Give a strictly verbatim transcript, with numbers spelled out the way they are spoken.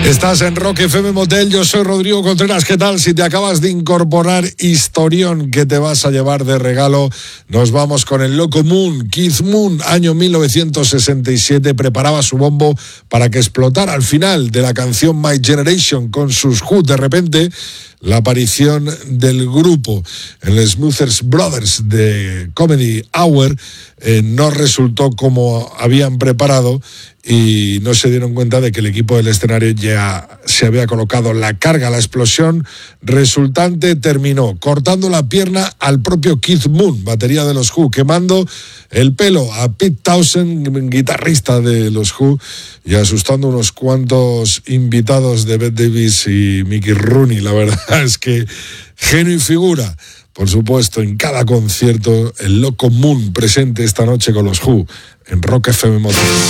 Estás en Rock F M Motel, yo soy Rodrigo Contreras. ¿Qué tal? Si te acabas de incorporar, historión que te vas a llevar de regalo. Nos vamos con el loco Moon. Keith Moon, año mil novecientos sesenta y siete, preparaba su bombo para que explotara al final de la canción My Generation con sus Who. De repente, la aparición del grupo en el Smothers Brothers de Comedy Hour eh, no resultó como habían preparado y no se dieron cuenta de que el equipo del escenario ya se había colocado la carga. La explosión resultante terminó cortando la pierna al propio Keith Moon, batería de los Who, quemando el pelo a Pete Townshend, guitarrista de los Who, y asustando unos cuantos invitados de Bette Davis y Mickey Rooney. La verdad es que genio y figura, por supuesto, en cada concierto, el loco Moon presente esta noche con los Who en Rock F M Motel.